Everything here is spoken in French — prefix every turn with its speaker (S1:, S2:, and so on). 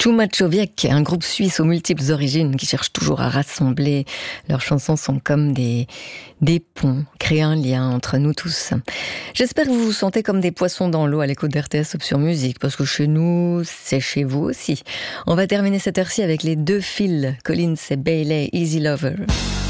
S1: Tłumaczowieck, un groupe suisse aux multiples origines qui cherche toujours à rassembler. Leurs chansons sont comme des ponts, créent un lien entre nous tous. J'espère que vous vous sentez comme des poissons dans l'eau à l'écoute d'RTS Option Musique, parce que chez nous, c'est chez vous aussi. On va terminer cette heure-ci avec les deux fils, Collins et Bailey, Easy Lover.